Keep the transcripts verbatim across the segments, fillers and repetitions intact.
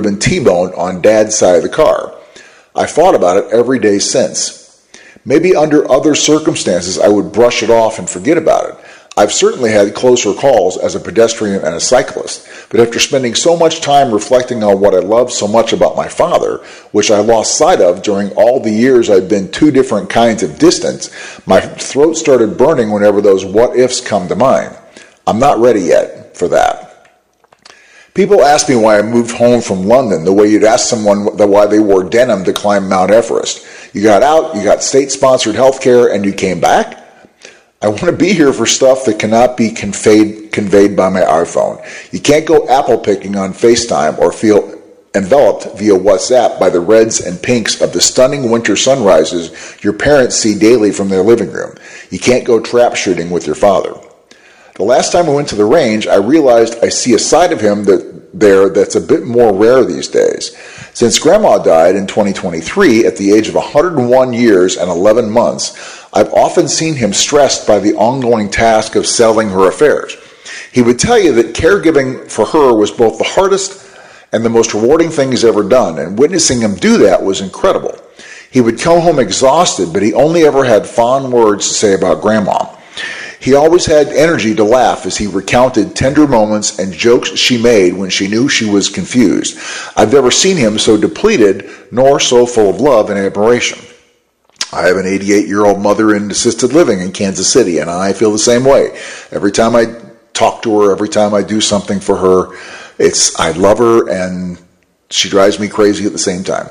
been T-boned on Dad's side of the car. I thought about it every day since. Maybe under other circumstances I would brush it off and forget about it. I've certainly had closer calls as a pedestrian and a cyclist, but after spending so much time reflecting on what I loved so much about my father, which I lost sight of during all the years I've been two different kinds of distance, my throat started burning whenever those what-ifs come to mind. I'm not ready yet for that. People ask me why I moved home from London the way you'd ask someone why they wore denim to climb Mount Everest. You got out, you got state-sponsored health care, and you came back? I want to be here for stuff that cannot be conveyed, conveyed by my iPhone. You can't go apple picking on FaceTime or feel enveloped via WhatsApp by the reds and pinks of the stunning winter sunrises your parents see daily from their living room. You can't go trap shooting with your father. The last time I went to the range, I realized I see a side of him that there that's a bit more rare these days. Since Grandma died in twenty twenty-three at the age of one hundred one years and eleven months, I've often seen him stressed by the ongoing task of settling her affairs. He would tell you that caregiving for her was both the hardest and the most rewarding thing he's ever done, and witnessing him do that was incredible. He would come home exhausted, but he only ever had fond words to say about Grandma. He always had energy to laugh as he recounted tender moments and jokes she made when she knew she was confused. I've never seen him so depleted nor so full of love and admiration. I have an eighty-eight-year-old mother in assisted living in Kansas City, and I feel the same way. Every time I talk to her, every time I do something for her, it's I love her, and she drives me crazy at the same time.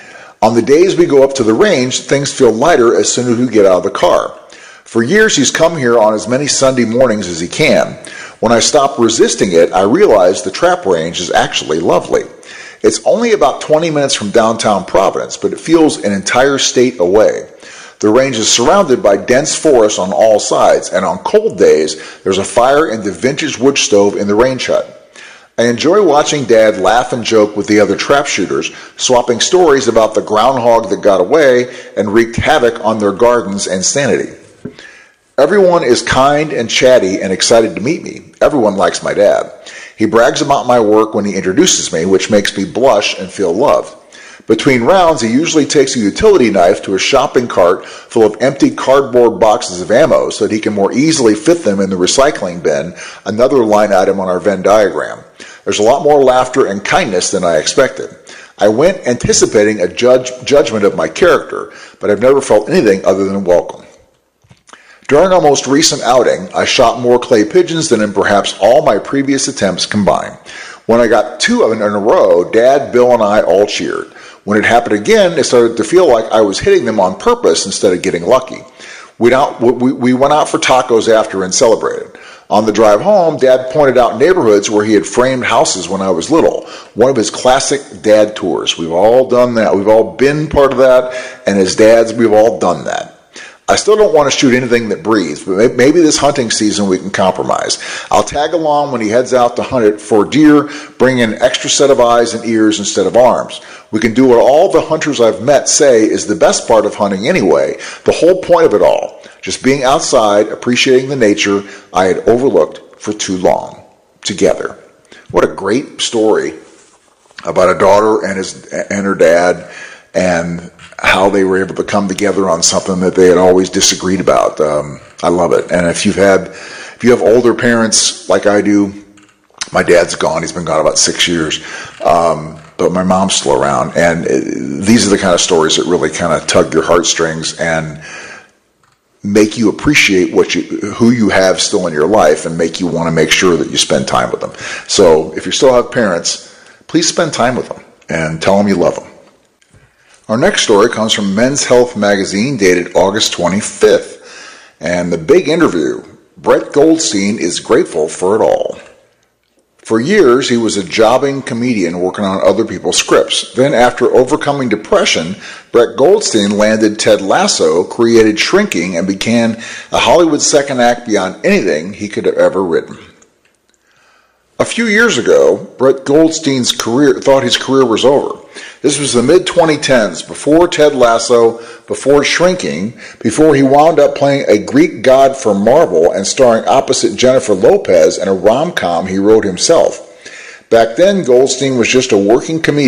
On the days we go up to the range, things feel lighter as soon as we get out of the car. For years, he's come here on as many Sunday mornings as he can. When I stopped resisting it, I realized the trap range is actually lovely. It's only about twenty minutes from downtown Providence, but it feels an entire state away. The range is surrounded by dense forest on all sides, and on cold days, there's a fire in the vintage wood stove in the range hut. I enjoy watching Dad laugh and joke with the other trap shooters, swapping stories about the groundhog that got away and wreaked havoc on their gardens and sanity. Everyone is kind and chatty and excited to meet me. Everyone likes my dad. He brags about my work when he introduces me, which makes me blush and feel loved. Between rounds, he usually takes a utility knife to a shopping cart full of empty cardboard boxes of ammo so that he can more easily fit them in the recycling bin, another line item on our Venn diagram. There's a lot more laughter and kindness than I expected. I went anticipating a judge, judgment of my character, but I've never felt anything other than welcome. During our most recent outing, I shot more clay pigeons than in perhaps all my previous attempts combined. When I got two of them in a row, Dad, Bill, and I all cheered. When it happened again, it started to feel like I was hitting them on purpose instead of getting lucky. We, out, we, we went out for tacos after and celebrated. On the drive home, Dad pointed out neighborhoods where he had framed houses when I was little. One of his classic dad tours. We've all done that. We've all been part of that, and as dads, we've all done that. I still don't want to shoot anything that breathes, but maybe this hunting season we can compromise. I'll tag along when he heads out to hunt it for deer, bring an extra set of eyes and ears instead of arms. We can do what all the hunters I've met say is the best part of hunting anyway, the whole point of it all, just being outside, appreciating the nature I had overlooked for too long, together. What a great story about a daughter and his and her dad, and how they were able to come together on something that they had always disagreed about. Um, I love it. And if you've had, if you have older parents like I do, my dad's gone. He's been gone about six years. Um, but my mom's still around. And it, these are the kind of stories that really kind of tug your heartstrings and make you appreciate what you, who you have still in your life, and make you want to make sure that you spend time with them. So if you still have parents, please spend time with them and tell them you love them. Our next story comes from Men's Health magazine, dated August twenty-fifth. And the big interview, Brett Goldstein is grateful for it all. For years, he was a jobbing comedian working on other people's scripts. Then, after overcoming depression, Brett Goldstein landed Ted Lasso, created Shrinking, and began a Hollywood second act beyond anything he could have ever written. A few years ago, Brett Goldstein's career thought his career was over. This was the mid twenty tens, before Ted Lasso, before Shrinking, before he wound up playing a Greek god for Marvel and starring opposite Jennifer Lopez in a rom-com he wrote himself. Back then, Goldstein was just a working comedian